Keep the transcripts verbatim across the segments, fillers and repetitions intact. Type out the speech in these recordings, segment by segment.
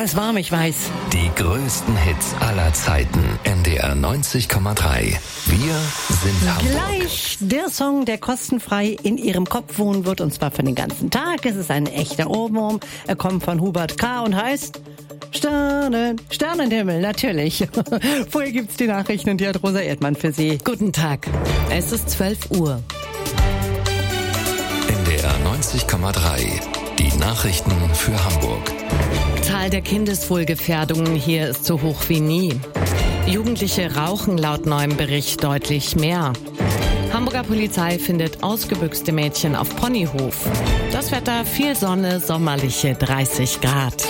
Ja, ist warm, ich weiß. Die größten Hits aller Zeiten. N D R neunzig Komma drei. Wir sind Hamburg. Gleich der Song, der kostenfrei in Ihrem Kopf wohnen wird, und zwar für den ganzen Tag. Es ist ein echter Ohrwurm. Er kommt von Hubert K. und heißt Sterne, Sternenhimmel, natürlich. Vorher gibt's die Nachrichten und die hat Rosa Erdmann für Sie. Guten Tag. Es ist zwölf Uhr. N D R neunzig Komma drei. Die Nachrichten für Hamburg. Zahl der Kindeswohlgefährdungen hier ist so hoch wie nie. Jugendliche rauchen laut neuem Bericht deutlich mehr. Hamburger Polizei findet ausgebüxte Mädchen auf Ponyhof. Das Wetter, viel Sonne, sommerliche dreißig Grad.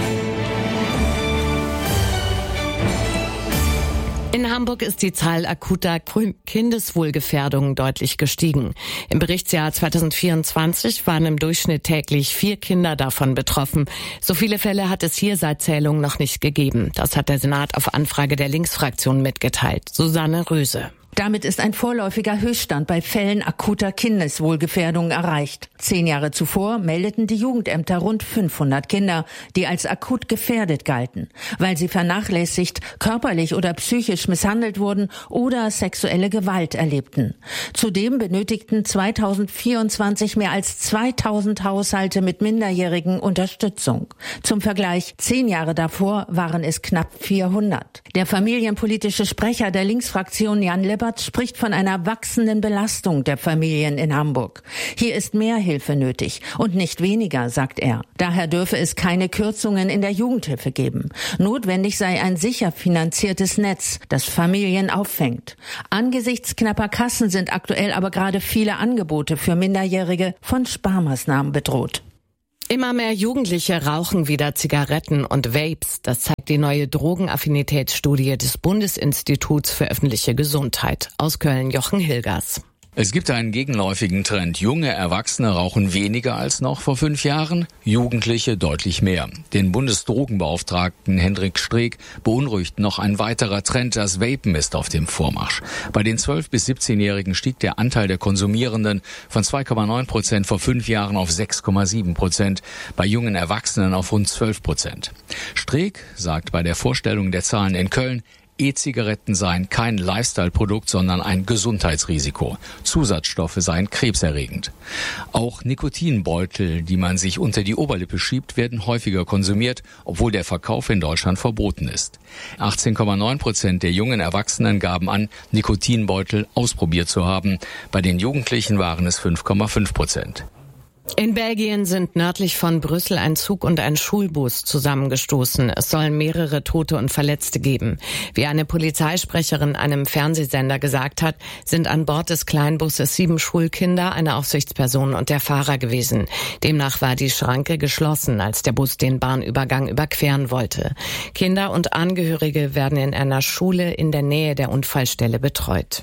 In Hamburg ist die Zahl akuter Kindeswohlgefährdungen deutlich gestiegen. Im Berichtsjahr zweitausendvierundzwanzig waren im Durchschnitt täglich vier Kinder davon betroffen. So viele Fälle hat es hier seit Zählung noch nicht gegeben. Das hat der Senat auf Anfrage der Linksfraktion mitgeteilt. Susanne Röse. Damit ist ein vorläufiger Höchststand bei Fällen akuter Kindeswohlgefährdung erreicht. Zehn Jahre zuvor meldeten die Jugendämter rund fünfhundert Kinder, die als akut gefährdet galten, weil sie vernachlässigt, körperlich oder psychisch misshandelt wurden oder sexuelle Gewalt erlebten. Zudem benötigten zweitausendvierundzwanzig mehr als zweitausend Haushalte mit Minderjährigen Unterstützung. Zum Vergleich, zehn Jahre davor waren es knapp vierhundert. Der familienpolitische Sprecher der Linksfraktion Jan Leppert spricht von einer wachsenden Belastung der Familien in Hamburg. Hier ist mehr Hilfe nötig und nicht weniger, sagt er. Daher dürfe es keine Kürzungen in der Jugendhilfe geben. Notwendig sei ein sicher finanziertes Netz, das Familien auffängt. Angesichts knapper Kassen sind aktuell aber gerade viele Angebote für Minderjährige von Sparmaßnahmen bedroht. Immer mehr Jugendliche rauchen wieder Zigaretten und Vapes. Das zeigt die neue Drogenaffinitätsstudie des Bundesinstituts für öffentliche Gesundheit. Aus Köln Jochen Hilgers. Es gibt einen gegenläufigen Trend. Junge Erwachsene rauchen weniger als noch vor fünf Jahren, Jugendliche deutlich mehr. Den Bundesdrogenbeauftragten Hendrik Streeck beunruhigt noch ein weiterer Trend. Das Vapen ist auf dem Vormarsch. Bei den zwölf- bis siebzehnjährigen stieg der Anteil der Konsumierenden von zwei Komma neun Prozent vor fünf Jahren auf sechs Komma sieben Prozent, bei jungen Erwachsenen auf rund zwölf Prozent. Streeck sagt bei der Vorstellung der Zahlen in Köln, E-Zigaretten seien kein Lifestyle-Produkt, sondern ein Gesundheitsrisiko. Zusatzstoffe seien krebserregend. Auch Nikotinbeutel, die man sich unter die Oberlippe schiebt, werden häufiger konsumiert, obwohl der Verkauf in Deutschland verboten ist. achtzehn Komma neun Prozent der jungen Erwachsenen gaben an, Nikotinbeutel ausprobiert zu haben. Bei den Jugendlichen waren es fünf Komma fünf Prozent. In Belgien sind nördlich von Brüssel ein Zug und ein Schulbus zusammengestoßen. Es sollen mehrere Tote und Verletzte geben. Wie eine Polizeisprecherin einem Fernsehsender gesagt hat, sind an Bord des Kleinbusses sieben Schulkinder, eine Aufsichtsperson und der Fahrer gewesen. Demnach war die Schranke geschlossen, als der Bus den Bahnübergang überqueren wollte. Kinder und Angehörige werden in einer Schule in der Nähe der Unfallstelle betreut.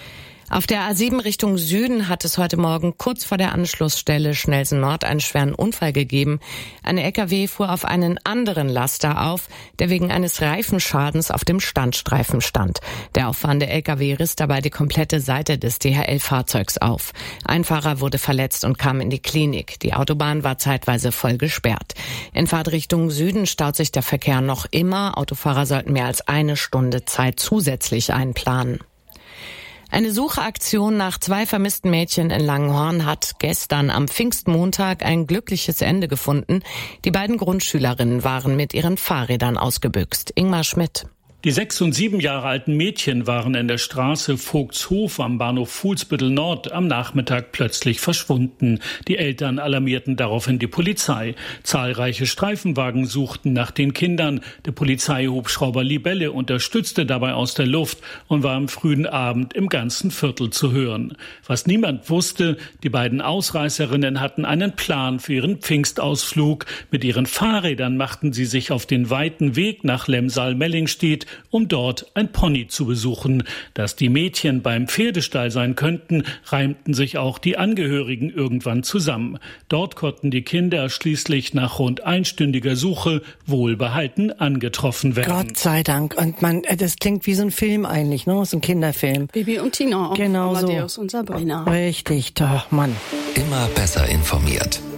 Auf der A sieben Richtung Süden hat es heute Morgen kurz vor der Anschlussstelle Schnelsen Nord einen schweren Unfall gegeben. Ein L K W fuhr auf einen anderen Laster auf, der wegen eines Reifenschadens auf dem Standstreifen stand. Der auffahrende L K W riss dabei die komplette Seite des D H L-Fahrzeugs auf. Ein Fahrer wurde verletzt und kam in die Klinik. Die Autobahn war zeitweise voll gesperrt. In Fahrtrichtung Süden staut sich der Verkehr noch immer. Autofahrer sollten mehr als eine Stunde Zeit zusätzlich einplanen. Eine Suchaktion nach zwei vermissten Mädchen in Langenhorn hat gestern am Pfingstmontag ein glückliches Ende gefunden. Die beiden Grundschülerinnen waren mit ihren Fahrrädern ausgebüxt. Ingmar Schmidt. Die sechs- und sieben Jahre alten Mädchen waren in der Straße Vogtshof am Bahnhof Fuhlsbüttel Nord am Nachmittag plötzlich verschwunden. Die Eltern alarmierten daraufhin die Polizei. Zahlreiche Streifenwagen suchten nach den Kindern. Der Polizeihubschrauber Libelle unterstützte dabei aus der Luft und war am frühen Abend im ganzen Viertel zu hören. Was niemand wusste, die beiden Ausreißerinnen hatten einen Plan für ihren Pfingstausflug. Mit ihren Fahrrädern machten sie sich auf den weiten Weg nach Lemsal-Mellingstedt, um dort ein Pony zu besuchen. Dass die Mädchen beim Pferdestall sein könnten, reimten sich auch die Angehörigen irgendwann zusammen. Dort konnten die Kinder schließlich nach rund einstündiger Suche wohlbehalten angetroffen werden. Gott sei Dank. Und man, das klingt wie so ein Film eigentlich, ne? So ein Kinderfilm. Bibi und Tina. Genau so. Amadeus und Sabrina. Richtig, doch, Mann. Immer besser informiert.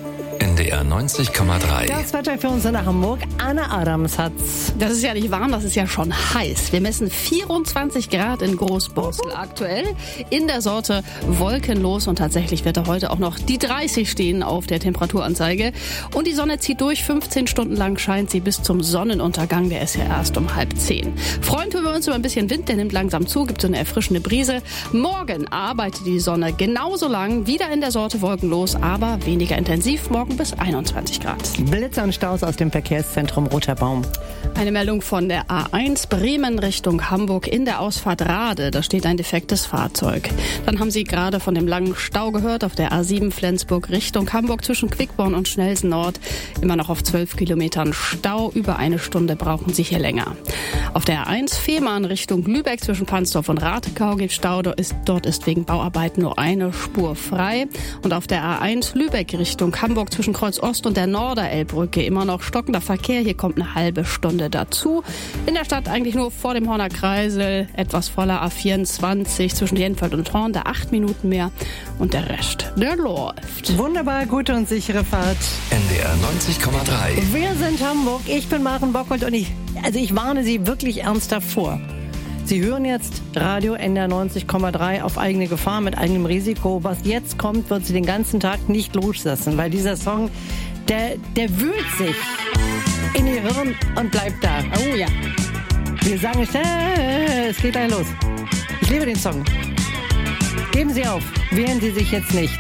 N D R neunzig Komma drei. Das Wetter für uns in Hamburg. Anna Adams hat's. Das ist ja nicht warm, das ist ja schon heiß. Wir messen vierundzwanzig Grad in Großborstel aktuell in der Sorte wolkenlos und tatsächlich wird da heute auch noch die dreißig stehen auf der Temperaturanzeige. Und die Sonne zieht durch, fünfzehn Stunden lang scheint sie bis zum Sonnenuntergang, der ist ja erst um halb zehn. Freuen tun wir uns über ein bisschen Wind, der nimmt langsam zu, gibt so eine erfrischende Brise. Morgen arbeitet die Sonne genauso lang, wieder in der Sorte wolkenlos, aber weniger intensiv, morgen bis einundzwanzig Grad. Blitze und Staus aus dem Verkehrszentrum Roter Baum. Eine Meldung von der A eins Bremen Richtung Hamburg in der Ausfahrt Rade. Da steht ein defektes Fahrzeug. Dann haben Sie gerade von dem langen Stau gehört auf der A sieben Flensburg Richtung Hamburg zwischen Quickborn und Schnelsen Nord. Immer noch auf zwölf Kilometern Stau. Über eine Stunde brauchen Sie hier länger. Auf der A eins Fehmarn Richtung Lübeck zwischen Pansdorf und Rathekau gibt Stau. Dort ist, dort ist wegen Bauarbeiten nur eine Spur frei. Und auf der A eins Lübeck Richtung Hamburg zwischen Kreuz Ost und der Norderelbbrücke immer noch stockender Verkehr. Hier kommt eine halbe Stunde dazu. In der Stadt eigentlich nur vor dem Horner Kreisel, etwas voller A vierundzwanzig zwischen Jenfeld und Horn, da acht Minuten mehr und der Rest, der läuft. Wunderbar, gute und sichere Fahrt. N D R neunzig Komma drei. Wir sind Hamburg, ich bin Maren Bockholt und ich, also ich warne Sie wirklich ernsthaft vor. Sie hören jetzt Radio N D R neunzig Komma drei auf eigene Gefahr mit eigenem Risiko. Was jetzt kommt, wird Sie den ganzen Tag nicht loslassen, weil dieser Song, der, der wühlt sich in Ihr Hirn und bleibt da. Oh ja. Wir sagen nicht, äh, es geht gleich los. Ich liebe den Song. Geben Sie auf, wehren Sie sich jetzt nicht.